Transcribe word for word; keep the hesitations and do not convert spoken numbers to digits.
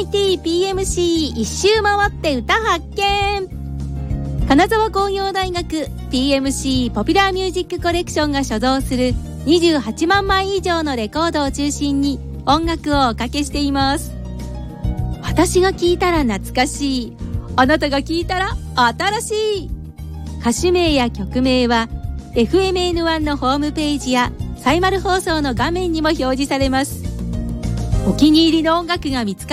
ティーピーエムシー 一周回って歌発見。金沢工業大学 ピーエムシー ポピュラーミュージックコレクションが所蔵するにじゅうはちまんまい以上のレコードを中心に音楽をおかけしています。私が聴いたら懐かしい、あなたが聴いたら新しい。歌手名や曲名は エフエムエヌワン のホームページやサイマル放送の画面にも表示されます。お気に入りの音楽が見つか